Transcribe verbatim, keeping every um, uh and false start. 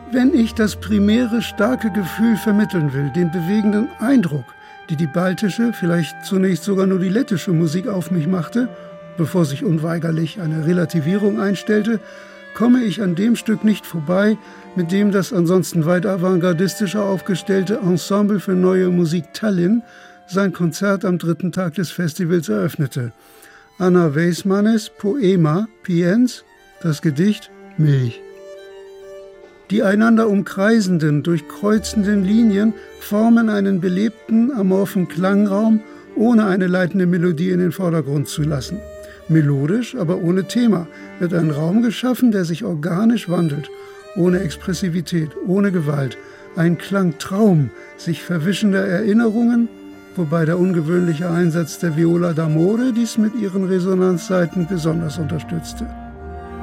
Wenn ich das primäre starke Gefühl vermitteln will, den bewegenden Eindruck, die die baltische, vielleicht zunächst sogar nur die lettische Musik auf mich machte, bevor sich unweigerlich eine Relativierung einstellte, komme ich an dem Stück nicht vorbei, mit dem das ansonsten weit avantgardistischer aufgestellte Ensemble für neue Musik Tallinn sein Konzert am dritten Tag des Festivals eröffnete. Anna Weismanis Poema Piens, das Gedicht Milch. Die einander umkreisenden, durchkreuzenden Linien formen einen belebten, amorphen Klangraum, ohne eine leitende Melodie in den Vordergrund zu lassen. Melodisch, aber ohne Thema, wird ein Raum geschaffen, der sich organisch wandelt, ohne Expressivität, ohne Gewalt. Ein Klangtraum sich verwischender Erinnerungen, wobei der ungewöhnliche Einsatz der Viola d'amore dies mit ihren Resonanzsaiten besonders unterstützte.